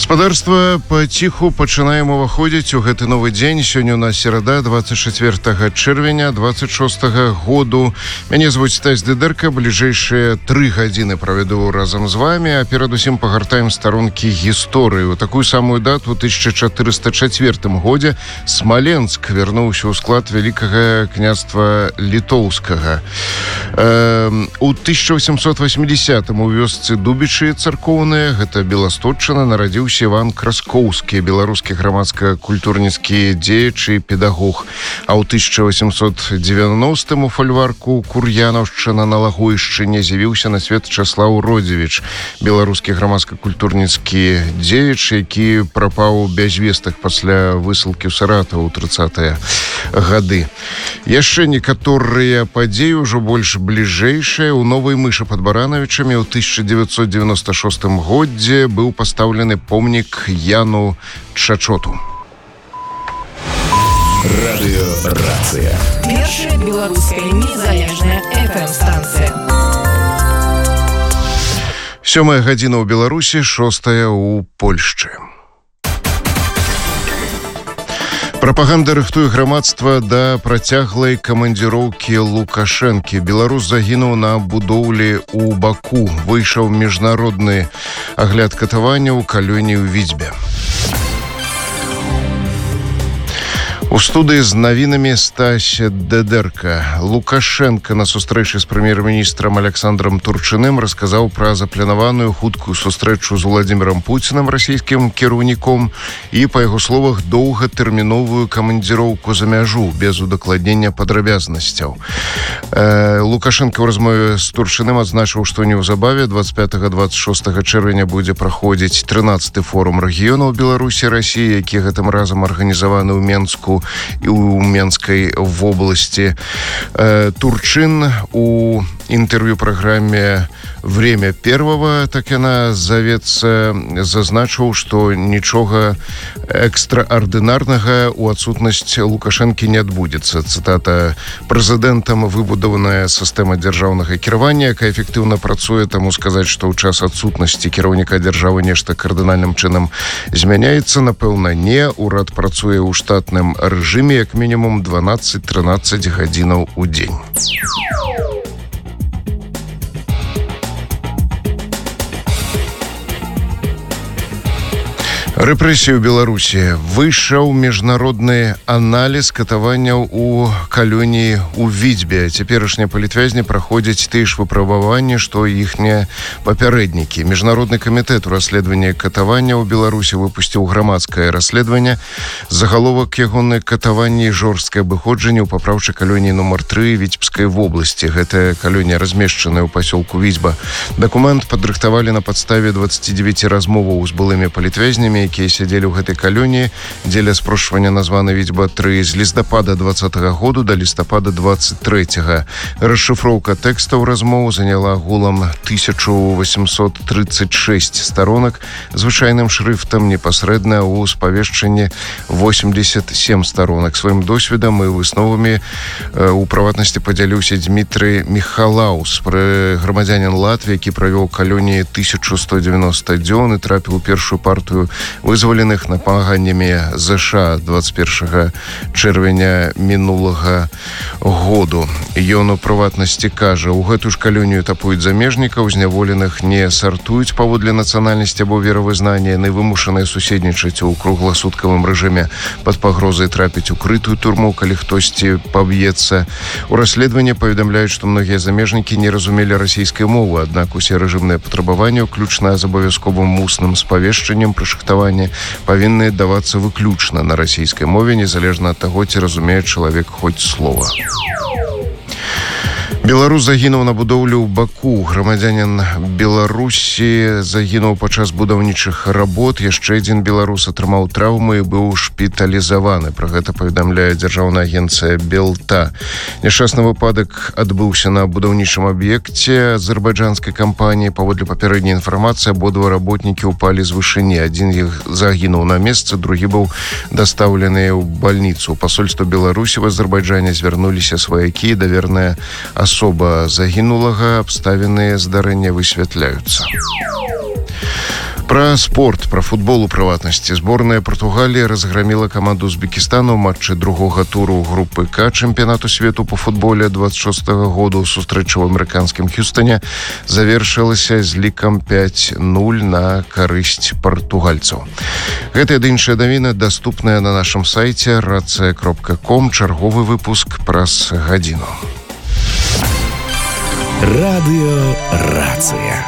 Гаспадарства паціху пачынаем уваходзіць у гэты новы дзень. Сёння у нас серада, 24 чэрвеня 26 году. Мяне звуць Стась Дыдэрка. Бліжэйшыя 3 гадзіны правяду разам з вами, а перадусім пагартаем старонкі гісторыі. У такую самую дату, у 1404 годзе, Смаленск вярнуўся ў склад Вялікага княства Літоўскага. У 1880-м у вёсцы Дубічы царкоўныя, гэта Беластотчына, нарадзіўся Іван Краскоўскі, беларускі грамадска-культурніцкі дзеяч і педагог. А ў 1890-м у фальварку Кур'янаўшчына на Лагойшчыне з'явіўся на свет Часлаў Родзевіч, беларускі грамадска-культурніцкі дзеяч, які прапаў без вестак пасля высылкі ў Саратаў у 30-е гады. Яшчэ некаторыя падзеі ўжо больш бліжэйшыя. У Новай Мышы пад Баранавічамі ў 1996 годзе быў пастаўлены помнік Яну Чачоту. Радыёрацыя. Першая беларуская незалежная FM-станцыя. 7 гадзіна ў Беларусі, 6 у Польшчы. Прапаганда рыхтуе грамадства да працяглай камандзіроўкі Лукашэнкі. Беларус загінуў на будоўлі ў Баку. Выйшаў міжнародны агляд катаванняў у калоніі ў Відзьбе. У студыі з навінамі Стася Дыдэрка. Лукашенко на сустрэчы з прэм'ер-міністрам Александром Турчыным расказаў пра запланаваную хуткую сустрэчу з Владзімірам Пуцінам, расійскім кіраўніком, і, па яго словах, доўгатэрміновую камандзіроўку за мяжу, без удакладнення падрабязнасцяў. Лукашенко ў размове з Турчыным адзначыў, што неўзабаве 25-26 чэрвеня будзе праходзіць 13-ы форум рэгіёнаў Беларусі і Расіі, які гэтым разам арганізаваны ў Менску і ў Менскай вобласці. Турчин у інтэрв'ю праграме «Время первого», так яна завецца, зазначыў, што нічога экстраардынарнага ў адсутнасць Лукашэнкі не адбудзецца. Цытата: «Прэзідэнтам выбудаваная сістэма дзяржаўнага кіравання, якая эфектыўна працуе, таму сказаць, што ў час адсутнасці кіраўніка дзяржавы нешта кардынальным чынам змяняецца, напэўна, не. Урад працуе ў штатным рэжыме як мінімум 12-13 гадзінаў у дзень». Рэпрэсіі ў Беларусі. Выйшаў міжнародны аналіз катаванняў у калоніі ў Відзьбе. Цяперашнія палітвязні праходзяць тыя ж выпрабаванні, што іхнія папярэднікі. Міжнародны камітэт у расследаванні катаванняў у Беларусі выпусціў грамадскае расследаванне. Загаловак ягоны катаванні і жорсткае абыходжанне ў папраўчай калоніі нумар 3 Віцебскай вобласці. Гэтая калонія размешчаная ў пасёлку Відзьба. Дакумент падрыхтавалі на падставе 29 размоваў з былымі палітвязнямі, якія сядзелі ў гэтай калоніі. Дзеля спрошчвання названы Відзьба-3 з лістапада 20-го году да лістапада 23-го. Расшыфроўка тэкстаў размоў заняла агулам 1836 старонак, звычайным шрыфтам, непасрэдна ў спавешчанні 87 старонак. Сваім досведам і высновамі у прыватнасці падзяліўся Дмітрый Михалаус, грамадзянін Латвіі, які правёў калоніі 1190 дзён і трапіў у першую партыю вызваленых напамаганнямі ЗША 21 чэрвеня мінулага году. Ён у прыватнасці кажа: у гэтую ж калонію тапуюць замежнікаў, зняволеных не сартуюць паводле нацыянальнасці або веравызнання, яны вымушаныя суседнічаць у кругласуткавым рэжыме пад пагрозай трапіць у крытую турму, калі хтосьці паб'ецца. У расследаванні паведамляюць, што многія замежнікі не разумелі расійскай мовы, аднак усе рэжымныя патрабаванні, уключна з абавязковым устным спавешчаннем пры шахтаванні, павінны давацца выключна на расійскай мове, незалежна ад таго, ці разумее чалавек хоць слова. Беларус загінуў на будоўлю ў Баку. Грамадзянін Беларусі загінуў падчас будаўнічых работ. Яшчэ адзін беларус атрымаў траўмы і быў шпіталізаваны. Пра гэта паведамляе дзяржаўная агенцыя Белта. Няшчасны выпадак адбыўся на будаўнічым аб'екце азербайджанскай кампаніі. Паводле папярэдняй інфармацыі, абодва работнікі ўпалі з вышыні. Адзін іх загінуў на месцы, другі быў дастаўлены ў бальніцу. У пасольства Беларусі в Азербайджане звярнуліся сваякі, даверная асоба загінулага, абставіны здарэння высвятляюцца. Про спорт, про футбол у прыватнасці. Зборная Португалии разгромила команду Узбекистана ў матчы другога туру группы К чэмпіянату свету по футболе 26-го году. Сустрэча ў амерыканскім Хьюстоне завершылася з лікам 5-0 на карысць партугальцаў. Гэтыя ды іншыя навіны даступныя на нашым сайце racia.com. Чарговы выпуск праз гадзіну. Радыё Рацыя.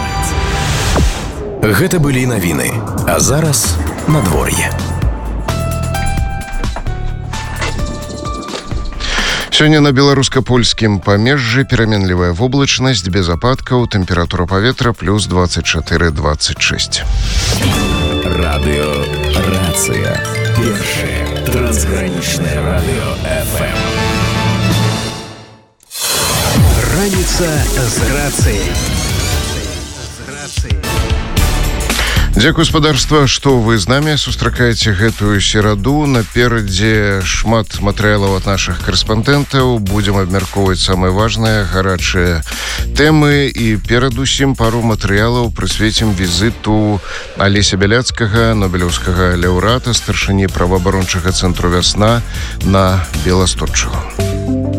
Гэта былі навіны. А зараз надвор'е. Сёння на беларуска-польскім памежжы пераменлівая воблачнасць, без ападкаў, тэмпература паветра плюс 24-26. Радыё Рацыя. Першае трансгранічнае радыё ФМ. Раніца з рацыяй. Дзякуй, гаспадарства, што вы з намі сустракаеце гэтую сераду. Наперадзе шмат матэрыялаў ад нашых карэспандэнтаў. Будзем абмяркоўваць самыя важныя гарачыя тэмы і перадусім пару матэрыялаў прысвецім візіту Алеся Бяляцкага, нобелеўскага лаўрэата, старшыні праваабарончага цэнтру «Вясна» на Беласточчыну.